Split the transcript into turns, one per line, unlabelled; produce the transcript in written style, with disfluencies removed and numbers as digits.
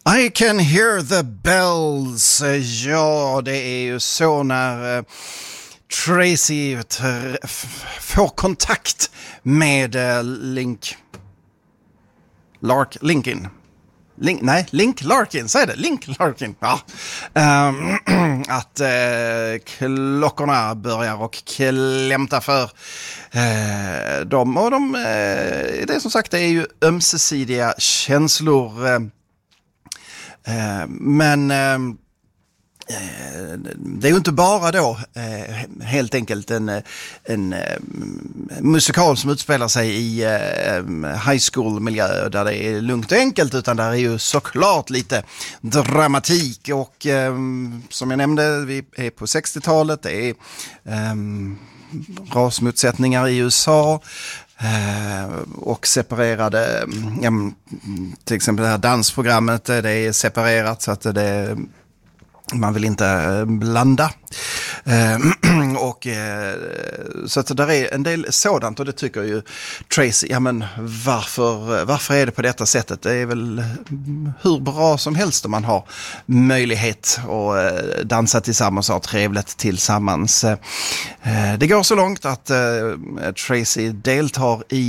I can hear the bells. Ja, det är ju så när Tracy får kontakt med Link Larkin. Link Larkin, säg det. Link Larkin, ja. Att klockorna börjar och klämta för dem. Och det är som sagt, det är ju ömsesidiga känslor. Men det är ju inte bara då helt enkelt en musikal som utspelar sig i high school-miljö där det är lugnt och enkelt, utan där är ju såklart lite dramatik och som jag nämnde, vi är på 60-talet, det är rasmotsättningar i USA och separerade, till exempel det här dansprogrammet, det är separerat så att man vill inte blanda. Och så att det är en del sådant, och det tycker ju Tracy, ja men varför är det på detta sättet? Det är väl hur bra som helst om man har möjlighet att dansa tillsammans och ha trevligt tillsammans. Det går så långt att Tracy deltar i